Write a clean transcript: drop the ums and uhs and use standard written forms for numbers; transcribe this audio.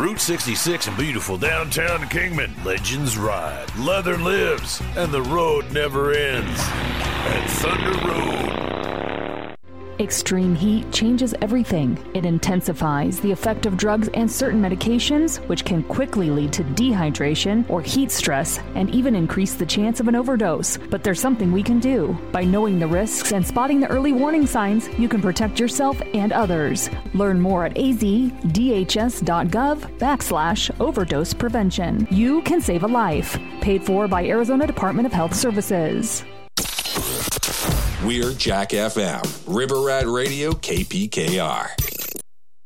Route 66 in beautiful downtown Kingman. Legends ride, leather lives, and the road never ends. At Thunder Road. Extreme heat changes everything. It intensifies the effect of drugs and certain medications, which can quickly lead to dehydration or heat stress and even increase the chance of an overdose. But there's something we can do. By knowing the risks and spotting the early warning signs, you can protect yourself and others. Learn more at azdhs.gov/overdose prevention. You can save a life. Paid for by Arizona Department of Health Services. We're Jack FM, River Rat Radio, KPKR.